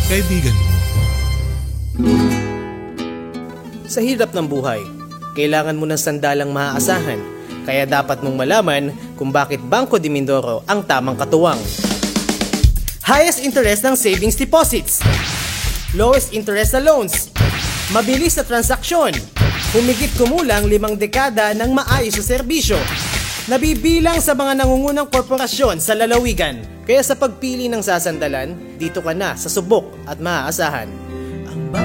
kaibigan mo. Sa hirap ng buhay, kailangan mo ng sandalang maaasahan, kaya dapat mong malaman kung bakit Bangko de Mindoro ang tamang katuwang. Highest interest ng savings deposits, lowest interest na loans, mabilis na transaksyon, humigit kumulang 5 dekada ng maayos na serbisyo, nabibilang sa mga nangungunang korporasyon sa lalawigan. Kaya sa pagpili ng sasandalan, dito ka na sa subok at maaasahan.